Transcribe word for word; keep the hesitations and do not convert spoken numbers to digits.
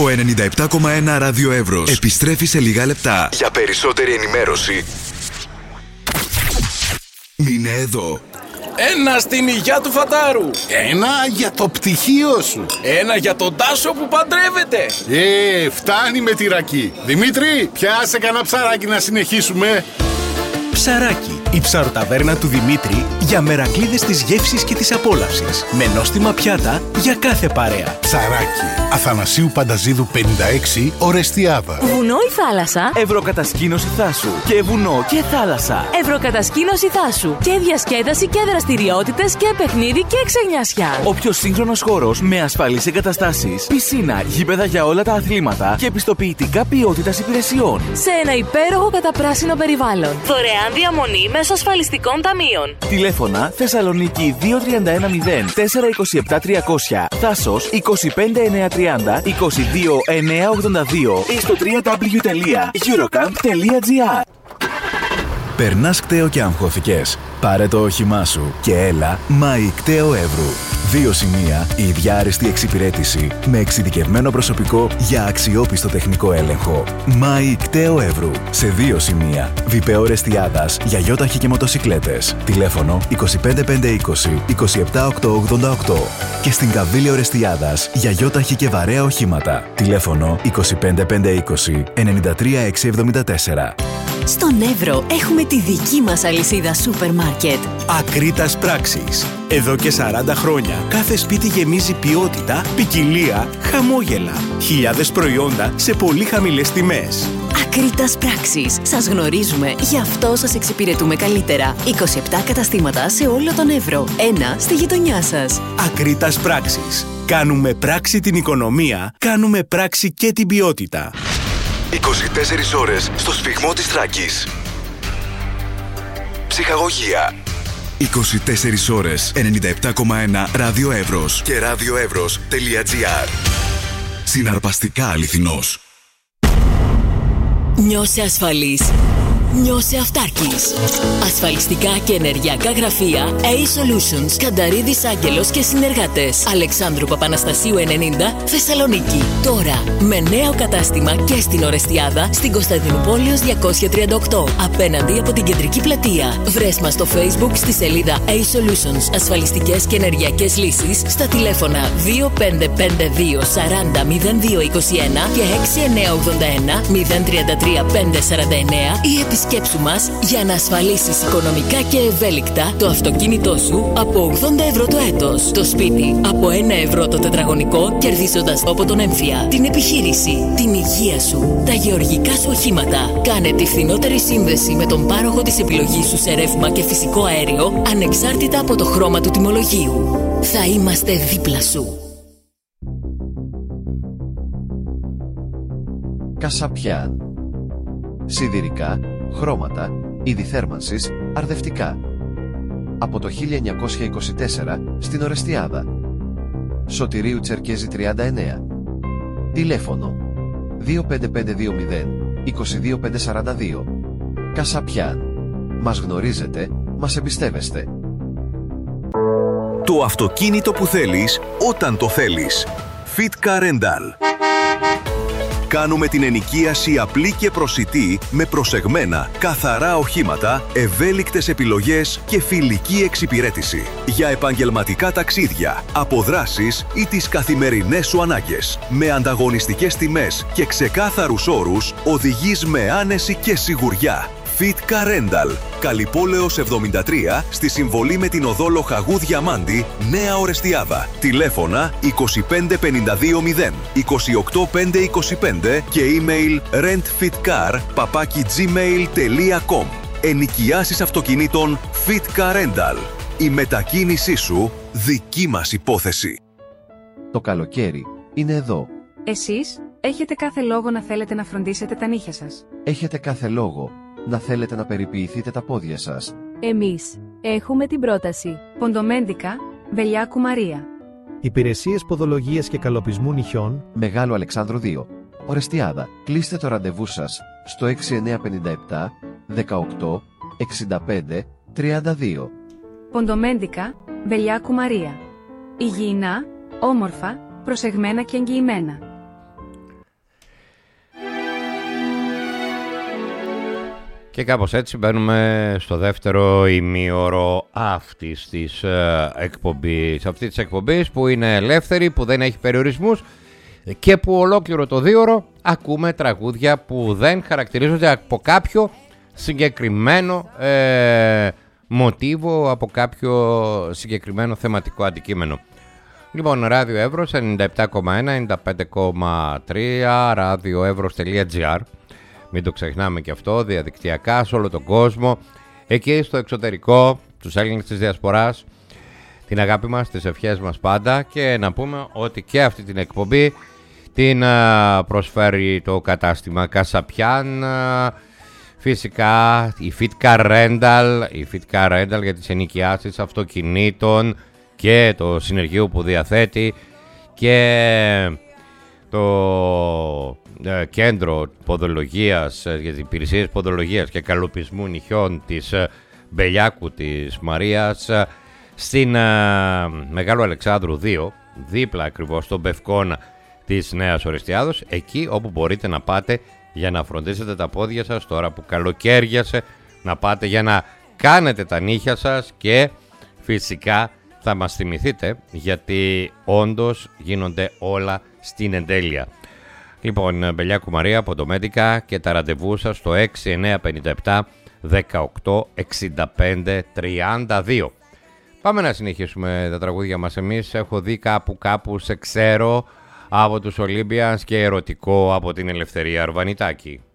Ο ενενήντα επτά κόμμα ένα Ράδιο Εύρος επιστρέφει σε λίγα λεπτά. Για περισσότερη ενημέρωση, μείνε εδώ. Ένα στην υγειά του Φατάρου. Ένα για το πτυχίο σου. Ένα για τον Τάσο που παντρεύεται. Ε, φτάνει με τη ρακή. Δημήτρη, πιάσε κανένα ψαράκι να συνεχίσουμε. Ψαράκι, η ψαροταβέρνα του Δημήτρη για μερακλείδες της γεύσης και της απόλαυσης. Με νόστιμα πιάτα για κάθε παρέα. Ψαράκι, Αθανασίου Πανταζίδου πενήντα έξι, Ορεστιάδα. Βουνό ή θάλασσα? Ευρωκατασκήνωση Θάσου. Και βουνό και θάλασσα. Ευρωκατασκήνωση Θάσου. Και διασκέδαση και δραστηριότητες και παιχνίδι και ξενιασιά. Ο πιο σύγχρονος χώρος με ασφαλείς εγκαταστάσεις, πισίνα, γήπεδα για όλα τα αθλήματα και επιστοποιητικά ποιότητας υπηρεσιών. Σε ένα υπέροχο καταπράσινο περιβάλλον. Δωρεάν διαμονή μέσω ασφαλιστικών ταμείων. Τηλέφωνα Θεσσαλονίκη δύο τρία ένα μηδέν τέσσερα είκοσι επτά τριακόσια, Θάσος είκοσι πέντε εννιακόσια τριάντα είκοσι δύο εννιακόσια ογδόντα δύο ή στο double-u double-u double-u τελεία eurocamp τελεία gr. Περνάς κταίο και αγχώθηκες? Πάρε το όχημά σου και έλα Μάη Κταίο Εύρου. Δύο σημεία, η ίδια άριστη εξυπηρέτηση με εξειδικευμένο προσωπικό για αξιόπιστο τεχνικό έλεγχο. Μάη Κταίο Εύρου. Σε δύο σημεία. Βιπέο Ρεστιάδας για γιόταχη και μοτοσικλέτες. Τηλέφωνο είκοσι πέντε πεντακόσια είκοσι είκοσι επτά οκτακόσια ογδόντα οκτώ. Και στην Καβίλιο Ρεστιάδας για γιόταχη και βαρέα οχήματα. Τηλέφωνο είκοσι πέντε πεντακόσια είκοσι ενενήντα τρία εξακόσια εβδομήντα τέσσερα. Στον Εύρο έχουμε τη δική μας αλυσίδα σούπερ μάρκετ. Ακρίτας Πράξης. Εδώ και σαράντα χρόνια κάθε σπίτι γεμίζει ποιότητα, ποικιλία, χαμόγελα. Χιλιάδες προϊόντα σε πολύ χαμηλές τιμές. Ακρίτας Πράξης. Σας γνωρίζουμε, γι' αυτό σας εξυπηρετούμε καλύτερα. είκοσι επτά καταστήματα σε όλο τον Εύρο. Ένα στη γειτονιά σας. Ακρίτας Πράξης. Κάνουμε πράξη την οικονομία, κάνουμε πράξη και την ποιότητα. είκοσι τέσσερις ώρες στο σφιγμό της Θράκης. Ψυχαγωγία. είκοσι τέσσερις ώρες ενενήντα επτά κόμμα ένα Ράδιο Εύρος και ραδιοεύρος τελεία gr. Συναρπαστικά αληθινός. Νιώσε ασφαλής. Νιώσε αυτάρκης. Ασφαλιστικά και ενεργειακά γραφεία A-Solutions, Κανταρίδης Άγγελος και συνεργάτες. Αλεξάνδρου Παπαναστασίου ενενήντα, Θεσσαλονίκη. Τώρα με νέο κατάστημα και στην Ορεστιάδα, στην Κωνσταντινούπολεως διακόσια τριάντα οκτώ, απέναντι από την κεντρική πλατεία. Βρες μας στο Facebook στη σελίδα A-Solutions, ασφαλιστικές και ενεργειακές λύσεις, στα τηλέφωνα δύο πέντε πέντε δύο σαράντα μηδέν δύο είκοσι ένα και έξι εννιακόσια ογδόντα ένα μηδέν τριάντα τρία πεντακόσια σαράντα εννέα ή επισκέψου μας για να ασφαλίσεις οικονομικά και ευέλικτα το αυτοκίνητό σου από ογδόντα ευρώ το έτος, το σπίτι από ένα ευρώ το τετραγωνικό, κερδίζοντας από τον έμφυα, την επιχείρηση, την υγεία σου, τα γεωργικά σου οχήματα. Κάνε τη φθηνότερη σύνδεση με τον πάροχο της επιλογής σου σε ρεύμα και φυσικό αέριο, ανεξάρτητα από το χρώμα του τιμολογίου. Θα είμαστε δίπλα σου. Κασαπιάν. Σιδηρικά, χρώματα, είδη θέρμανσης, αρδευτικά. Από το χίλια εννιακόσια είκοσι τέσσερα στην Ορεστιάδα. Σωτηρίου Τσερκέζη τριάντα εννέα. Τηλέφωνο δύο πέντε πέντε δύο μηδέν είκοσι δύο πεντακόσια σαράντα δύο. Κασαπιάν. Μας γνωρίζετε, μας εμπιστεύεστε. Το αυτοκίνητο που θέλεις όταν το θέλεις. Fitka Rental. Κάνουμε την ενοικίαση απλή και προσιτή με προσεγμένα, καθαρά οχήματα, ευέλικτες επιλογές και φιλική εξυπηρέτηση. Για επαγγελματικά ταξίδια, αποδράσεις ή τις καθημερινές σου ανάγκες. Με ανταγωνιστικές τιμές και ξεκάθαρους όρους, οδηγείς με άνεση και σιγουριά. Fitka Rental. Καλυπόλεως εβδομήντα τρία, στη συμβολή με την οδό Λοχαγού Διαμάντη, Νέα Ορεστιάδα. Τηλέφωνα είκοσι πέντε πενήντα δύο μηδέν είκοσι οκτώ πεντακόσια είκοσι πέντε και email rentfitcar παπάκι gmail τελεία com. Ενοικιάσεις αυτοκινήτων Fitka Rental. Η μετακίνησή σου δική μας υπόθεση. Το καλοκαίρι είναι εδώ. Εσείς έχετε κάθε λόγο να θέλετε να φροντίσετε τα νύχια σας. Έχετε κάθε λόγο να θέλετε να περιποιηθείτε τα πόδια σας. Εμείς έχουμε την πρόταση. Ποντομέντικα, Βελιάκου Μαρία. Υπηρεσίες ποδολογίας και καλοπισμού νυχιών. Μεγάλο Αλεξάνδρου δύο. Ορεστιάδα. Κλείστε το ραντεβού σας στο έξι εννιά πέντε επτά δεκαοκτώ εξήντα πέντε τριάντα δύο. Ποντομέντικα, Βελιάκου Μαρία. Υγιεινά, όμορφα, προσεγμένα και εγγυημένα. Και κάπως έτσι μπαίνουμε στο δεύτερο ημίωρο αυτής της ε, εκπομπής, αυτής της εκπομπής που είναι ελεύθερη, που δεν έχει περιορισμούς και που ολόκληρο το δίωρο ακούμε τραγούδια που δεν χαρακτηρίζονται από κάποιο συγκεκριμένο ε, μοτίβο, από κάποιο συγκεκριμένο θεματικό αντικείμενο. Λοιπόν, Ράδιο Εύρος ενενήντα επτά κόμμα ένα, ενενήντα πέντε κόμμα τρία, ραδιοεύρος τελεία τζι άρ. Μην το ξεχνάμε και αυτό, διαδικτυακά σε όλο τον κόσμο, εκεί στο εξωτερικό, τους Έλληνες της Διασποράς, την αγάπη μας, τις ευχές μας πάντα, και να πούμε ότι και αυτή την εκπομπή την προσφέρει το κατάστημα Κασαπιάν, φυσικά η Fitcar Rental, η Fitcar Rental για τις ενοικιάσεις αυτοκινήτων και το συνεργείο που διαθέτει και το ε, κέντρο ποδολογίας, ε, για τις υπηρεσίες ποδολογίας και καλοπισμού νυχιών της ε, Μπελιάκου της Μαρίας ε, στην ε, Μεγάλου Αλεξάνδρου δύο, δίπλα ακριβώς στον Πευκόν της Νέας Ορεστιάδος, εκεί όπου μπορείτε να πάτε για να φροντίσετε τα πόδια σας τώρα που καλοκαίριασε, να πάτε για να κάνετε τα νύχια σας και φυσικά θα μας θυμηθείτε, γιατί όντως γίνονται όλα στην εντέλεια. Λοιπόν, Μπελιάκου Μαρία, Ποντομέντικα, και τα ραντεβού σας στο έξι εννιά πέντε επτά δεκαοκτώ εξήντα πέντε τριάντα δύο. Πάμε να συνεχίσουμε τα τραγούδια μας εμείς. Έχω δει κάπου κάπου σε ξέρω από τους Olympians και ερωτικό από την Ελευθερία Αρβανιτάκη.